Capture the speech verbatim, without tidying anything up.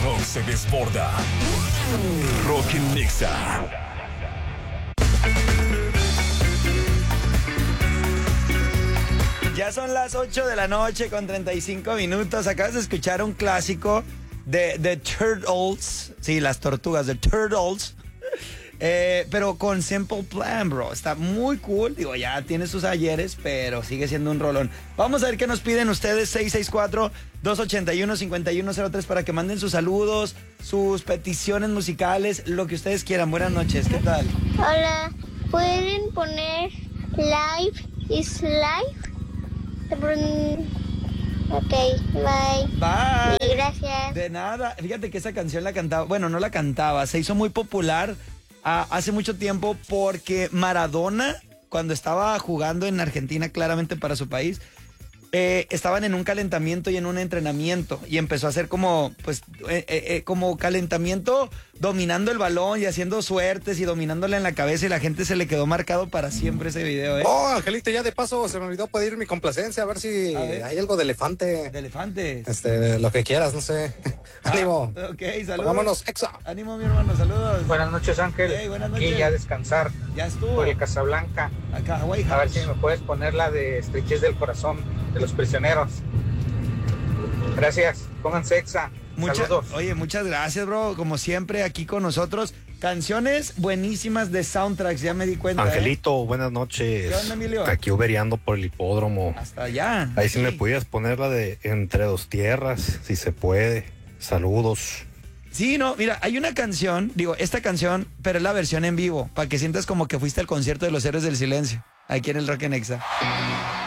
rock se desborda. Rock en Nexa. Ya son las ocho de la noche con treinta y cinco minutos. Acabas de escuchar un clásico de The Turtles. Sí, las tortugas, The Turtles. Eh, pero con Simple Plan, bro. Está muy cool. Digo, ya tiene sus ayeres, pero sigue siendo un rolón. Vamos a ver qué nos piden ustedes. seis seis cuatro, dos ocho uno, cinco uno cero tres para que manden sus saludos, sus peticiones musicales, lo que ustedes quieran. Buenas noches, ¿qué tal? Hola, ¿pueden poner Life is Life? Ok, bye. Bye. Y gracias. De nada. Fíjate que esa canción la cantaba, bueno, no la cantaba, se hizo muy popular ah, hace mucho tiempo porque Maradona, cuando estaba jugando en Argentina, claramente para su país, eh, estaban en un calentamiento y en un entrenamiento y empezó a hacer como, pues, eh, eh, eh, como calentamiento dominando el balón y haciendo suertes y dominándole en la cabeza y la gente se le quedó marcado para siempre ese video, ¿eh? Oh, Angelito, ya de paso se me olvidó pedir mi complacencia, a ver si A ver. hay algo de elefante. De elefantes. Este, lo que quieras, no sé. Ah, Ánimo. ok, saludos. Vámonos, Exa. Ánimo, mi hermano, saludos. Buenas noches, Ángel. Hey, buenas noches. Aquí ya a descansar Ya estuvo. por el Casablanca. Acá, Hawaii A ver House. si me puedes poner la de Estrechez del Corazón de los Prisioneros. Gracias. Pónganse Exa. Mucha- Saludos. Oye, muchas gracias, bro. Como siempre, aquí con nosotros. Canciones buenísimas de soundtracks, ya me di cuenta. ¿eh? Angelito, buenas noches. ¿Qué onda, Emilio? Aquí uberiando por el hipódromo. Hasta allá. Ahí sí me pudieras poner la de Entre dos tierras, si se puede. Saludos. Sí, no, mira, hay una canción, digo, esta canción, pero es la versión en vivo, para que sientas como que fuiste al concierto de los Héroes del Silencio, aquí en el Rock en Exa.